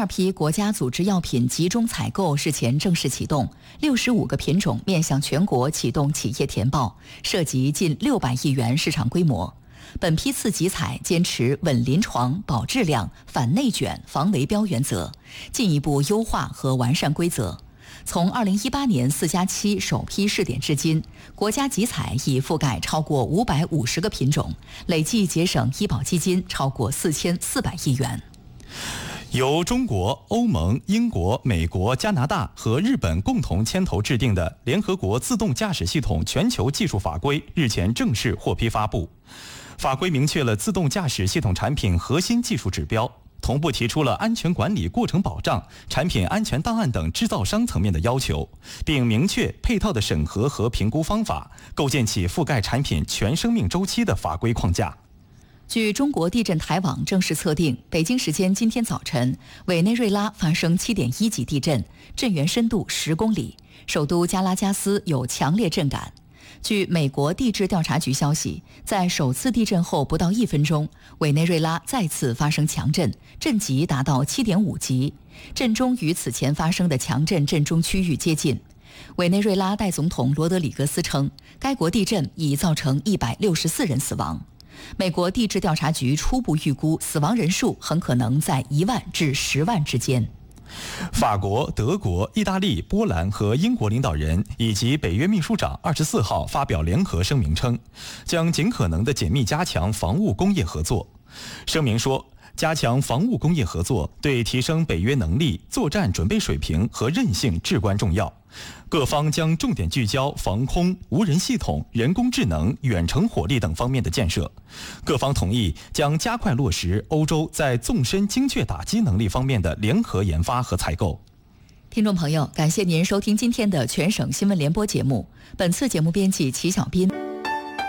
二批国家组织药品集中采购日前正式启动，65个品种面向全国启动企业填报，涉及近600亿元市场规模。本批次集采坚持稳临床、保质量、反内卷、防围标原则，进一步优化和完善规则。从2018年4+7首批试点至今，国家集采已覆盖超过550个品种，累计节省医保基金超过4400亿元。 由中国、欧盟、英国、美国、加拿大和日本共同牵头制定的联合国自动驾驶系统全球技术法规日前正式获批发布。法规明确了自动驾驶系统产品核心技术指标，同步提出了安全管理、过程保障、产品安全档案等制造商层面的要求，并明确配套的审核和评估方法，构建起覆盖产品全生命周期的法规框架。 据中国地震台网正式测定，北京时间今天早晨，委内瑞拉发生7.1级地震，震源深度10公里，首都加拉加斯有强烈震感。据美国地质调查局消息，在首次地震后不到1分钟，委内瑞拉再次发生强震，震级达到7.5级，震中与此前发生的强震震中区域接近。委内瑞拉代总统罗德里格斯称，该国地震已造成164人死亡。美国地质调查局初步预估，死亡人数很可能在1万至10万之间。 法国、德国、意大利、波兰和英国领导人以及北约秘书长24号发表联合声明称，将尽可能地紧密加强防务工业合作。声明说，加强防务工业合作对提升北约能力、作战准备水平和韧性至关重要。各方将重点聚焦防空、无人系统、人工智能、远程火力等方面的建设。各方同意将加快落实欧洲在纵深精确打击能力方面的联合研发和采购。 听众朋友，感谢您收听今天的全省新闻联播节目。本次节目编辑齐小斌。